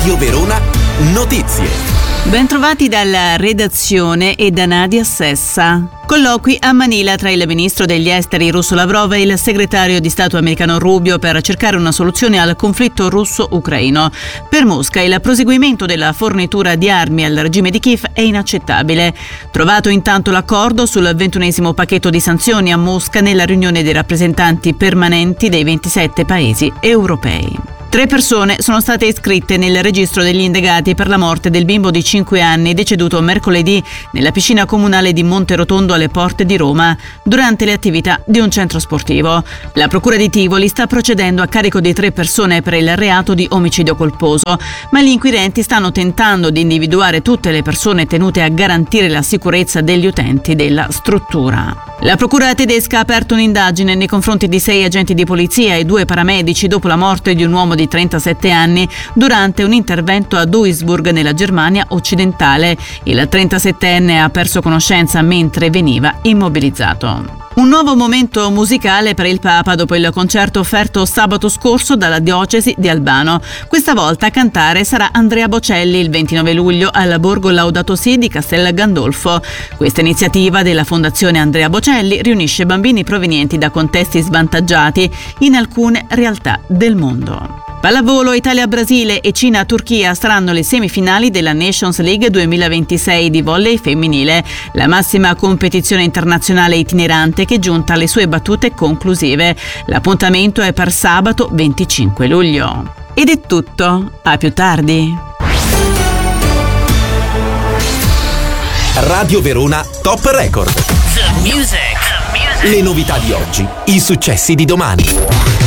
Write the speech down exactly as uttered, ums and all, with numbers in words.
Radio Verona Notizie. Bentrovati dalla redazione e da Nadia Sessa. Colloqui a Manila tra il ministro degli esteri russo Lavrov e il segretario di Stato americano Rubio per cercare una soluzione al conflitto russo-ucraino. Per Mosca il proseguimento della fornitura di armi al regime di Kiev è inaccettabile. Trovato intanto l'accordo sul ventunesimo pacchetto di sanzioni a Mosca nella riunione dei rappresentanti permanenti dei ventisette paesi europei. Tre persone sono state iscritte nel registro degli indagati per la morte del bimbo di cinque anni deceduto mercoledì nella piscina comunale di Monterotondo alle porte di Roma durante le attività di un centro sportivo. La procura di Tivoli sta procedendo a carico di tre persone per il reato di omicidio colposo, ma gli inquirenti stanno tentando di individuare tutte le persone tenute a garantire la sicurezza degli utenti della struttura. La procura tedesca ha aperto un'indagine nei confronti di sei agenti di polizia e due paramedici dopo la morte di un uomo di trentasette anni durante un intervento a Duisburg nella Germania occidentale. Il trentasettenne ha perso conoscenza mentre veniva immobilizzato. Un nuovo momento musicale per il Papa dopo il concerto offerto sabato scorso dalla diocesi di Albano. Questa volta a cantare sarà Andrea Bocelli il ventinove luglio al Borgo Laudato Si di Castel Gandolfo. Questa iniziativa della Fondazione Andrea Bocelli riunisce bambini provenienti da contesti svantaggiati in alcune realtà del mondo. Pallavolo, Italia-Brasile e Cina-Turchia saranno le semifinali della Nations League duemilaventisei di volley femminile, la massima competizione internazionale itinerante che è giunta alle sue battute conclusive. L'appuntamento è per sabato venticinque luglio. Ed è tutto, a più tardi. Radio Verona Top Record. The music. The music. Le novità di oggi, i successi di domani.